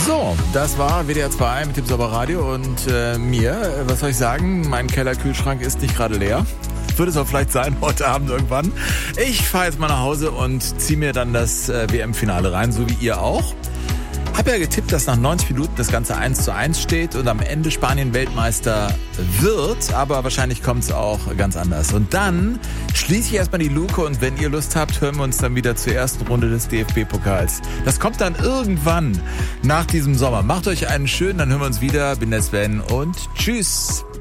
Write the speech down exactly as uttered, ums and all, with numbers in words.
So, das war W D R zwei mit dem Sauberradio und äh, mir, was soll ich sagen, mein Kellerkühlschrank ist nicht gerade leer. Wird es auch vielleicht sein, heute Abend irgendwann. Ich fahre jetzt mal nach Hause und ziehe mir dann das äh, W M-Finale rein, so wie ihr auch. Hab ja getippt, dass nach neunzig Minuten das Ganze eins zu eins steht und am Ende Spanien Weltmeister wird, aber wahrscheinlich kommt es auch ganz anders. Und dann schließe ich erstmal die Luke und wenn ihr Lust habt, hören wir uns dann wieder zur ersten Runde des D F B-Pokals. Das kommt dann irgendwann nach diesem Sommer. Macht euch einen schönen, dann hören wir uns wieder. Bin der Sven und tschüss.